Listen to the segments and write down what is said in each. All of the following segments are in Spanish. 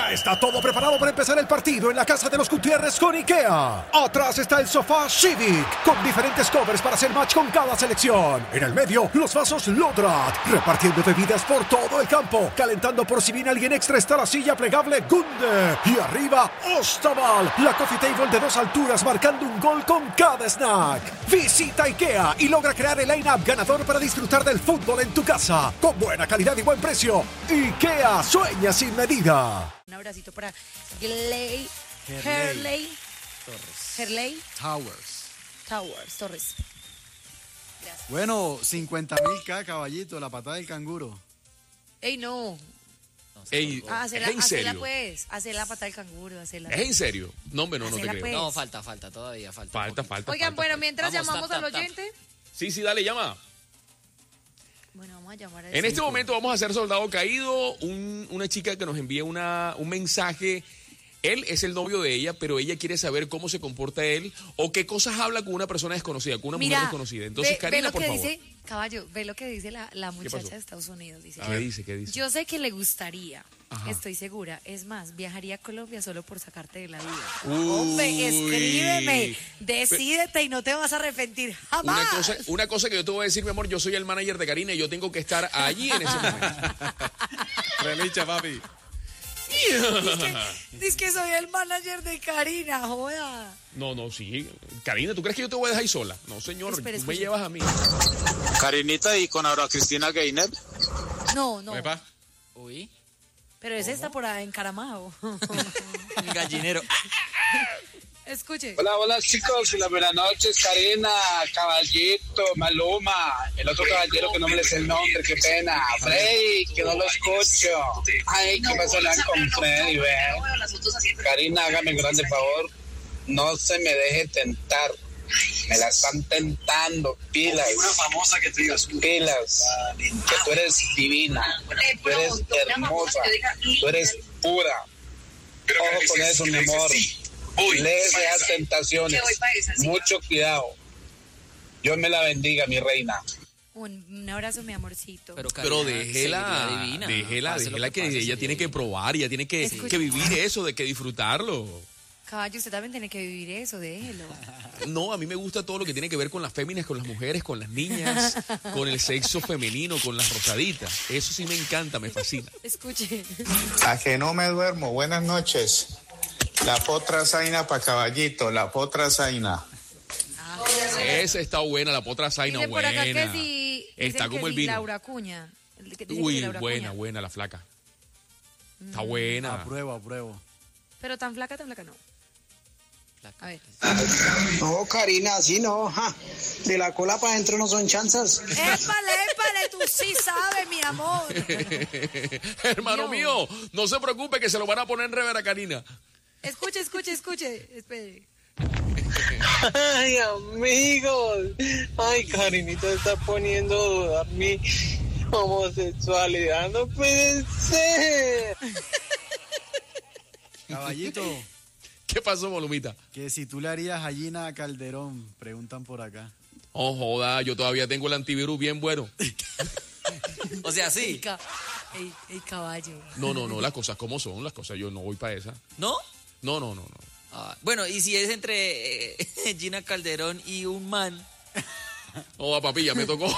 Ya está todo preparado para empezar el partido en la casa de los Gutiérrez con IKEA. Atrás está el sofá Civic, con diferentes covers para hacer match con cada selección. En el medio, los vasos Lodrat, repartiendo bebidas por todo el campo. Calentando por si viene alguien extra está la silla plegable Gunde. Y arriba, Ostaval, la coffee table de 2 alturas marcando un gol con cada snack. Visita IKEA y logra crear el line-up ganador para disfrutar del fútbol en tu casa. Con buena calidad y buen precio. IKEA, sueña sin medida. Un abracito para Hurley Towers Torres. Gracias. Bueno, 50.000K, caballito, la patada del canguro. Ey, no. Ey, Hacela, ¿es en hacela serio? pues. Hacela pata del canguro. Hacela. ¿Es en serio? No, hombre, no te Hacela, creo. pues. No, falta, todavía falta. Falta. Oigan, bueno, mientras Vamos, llamamos tap, al tap, tap. oyente. Sí, dale, llama. Bueno, vamos a llamar a En este momento vamos a hacer Soldado Caído, una chica que nos envía un mensaje. Él es el novio de ella, pero ella quiere saber cómo se comporta él o qué cosas habla con una persona desconocida, con una mujer desconocida. Entonces, Karina, por favor. Dice, caballo, ve lo que dice la muchacha pasó? de Estados Unidos. Dice, ¿Qué dice? ¿Qué dice? yo sé que le gustaría, Ajá. estoy segura. Es más, viajaría a Colombia solo por sacarte de la vida. Uy. Hombre, escríbeme, decídete y no te vas a arrepentir jamás. Una cosa que yo te voy a decir, mi amor, yo soy el manager de Karina y yo tengo que estar allí en ese momento. Relicha, papi. Dice que soy el manager de Karina, joda. No, sí. Karina, ¿tú crees que yo te voy a dejar ahí sola? No, señor, Espera, tú me escucha. llevas a mí. Karinita y con Aura Cristina Gainer. No, Epa. Uy, pero ese está por ahí encaramado. gallinero. Escuche. Hola chicos, y las buenas noches, Karina, Caballito, Maluma, el otro caballero que no me le sé el nombre, qué pena, Freddy, que no lo escucho. Ay, qué pasó con Freddy, ve. Karina, hágame un grande favor, no se me deje tentar. Me la están tentando, pilas. Una famosa que te digas pilas, que tú eres divina, tú eres hermosa, tú eres pura. Ojo con eso, mi amor. Lejos de las tentaciones. Mucho cuidado. Dios me la bendiga, mi reina. Un abrazo, mi amorcito. Pero Karina, déjela seguridad divina. Pase lo que pase, ella tiene que probar, ella tiene que Escucha. vivir eso, de que disfrutarlo. Caballo, usted también tiene que vivir eso, déjelo. No, a mí me gusta todo lo que tiene que ver con las féminas, con las mujeres, con las niñas, con el sexo femenino, con las rosaditas. Eso sí me encanta, me fascina. Escuche. A que no me duermo. Buenas noches. La potra zaina pa' caballito, la potra zaina. Esa está buena, la potra zaina Dice por buena. acá que sí. Está dicen como que el sí, vino. Laura Cuña. Uy, buena, la flaca. Está buena. Apruebo. Pero tan flaca no. A ver. No, Karina, así no. De la cola para adentro no son chanzas. Épale, tú sí sabes, mi amor. Hermano Dios. mío, no se preocupe que se lo van a poner en rever a Karina. Escuche. Espere. Ay, amigos. Ay, Karinita está poniendo a dudar mi homosexualidad. No puede ser. Caballito, ¿Qué pasó, Molumita? que si tú le harías a Gina Calderón, preguntan por acá. Oh, joda, yo todavía tengo el antivirus bien bueno. O sea, sí. Ey, caballo. No, las cosas como son, las cosas, yo no voy para esa. ¿No? No. Ah, bueno, y si es entre Gina Calderón y un man. Oh, papi, ya me tocó.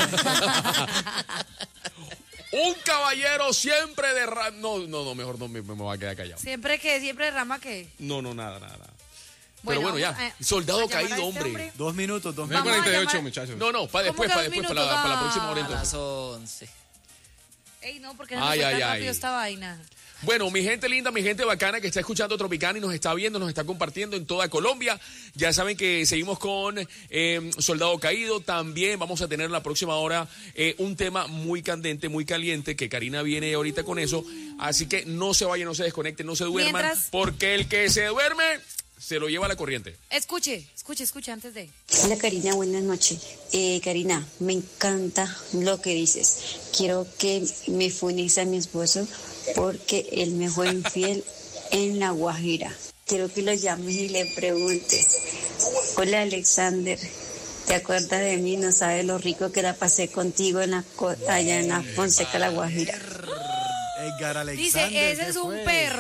Un caballero siempre de No, mejor no me voy a quedar callado. Siempre rama que. No, nada. Pero Bueno, bueno, ya. vamos Soldado a llamar a caído, este hombre. 2 minutos. Vamos a 48, muchachos. No, para después, ¿Cómo para que 2 después, para la próxima hora A las entonces. 11. Ey, no, porque no Ay, fue tan ay, rápido ay. esta vaina. Bueno, mi gente linda, mi gente bacana que está escuchando Tropicana y nos está viendo, nos está compartiendo en toda Colombia. Ya saben que seguimos con Soldado Caído. También vamos a tener la próxima hora un tema muy candente, muy caliente, que Karina viene ahorita con eso. Así que no se vayan, no se desconecten, no se duerman, Mientras- porque el que se duerme se lo lleva la corriente. Escuche antes de. Hola Karina, buenas noches. Karina, me encanta lo que dices. Quiero que me funes a mi esposo porque él me fue infiel en La Guajira. Quiero que lo llames y le preguntes. Hola Alexander, ¿te acuerdas de mí? No sabes lo rico que la pasé contigo en allá en la Fonseca, La Guajira. Edgar Alexander. Dice, ese ¿qué es un fue? perro.